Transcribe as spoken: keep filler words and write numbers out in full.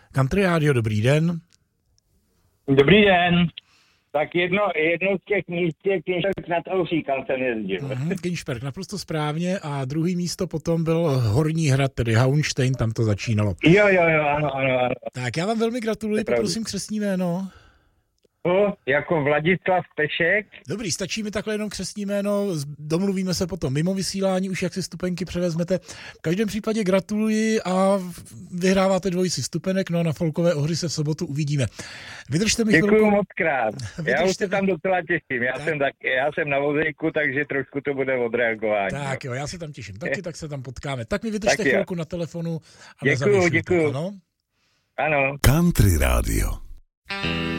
Country Radio, dobrý den. Dobrý den. Tak jedno, jedno z těch míst je Kinšperk nad Ouří, kam jsem jezdil. Mm, Kinšperk, naprosto správně. A druhý místo potom byl Horní Hrad, tedy Hauenstein, tam to začínalo. Jo, jo, jo, ano, ano, ano. Tak já vám velmi gratuluji, poprosím křestní jméno. O, jako Vladislav Pešek. Dobrý, stačí mi takhle jenom křestní jméno, domluvíme se potom mimo vysílání, už jak si stupenky převezmete. V každém případě gratuluji a vyhráváte dvojici stupenek, no a na Folkové Ohři se v sobotu uvidíme. Vydržte mi chvilku. Děkuju moc krát. Vydržte já už se mi... tam docela těším. Já tak. jsem, tak, já jsem na vozejku, takže trošku to bude odreagování. Tak jo, já se tam těším taky, tak se tam potkáme. Tak mi vydržte tak chvilku na telefonu a děkuju, děkuju. Ano? Ano. Country Radio.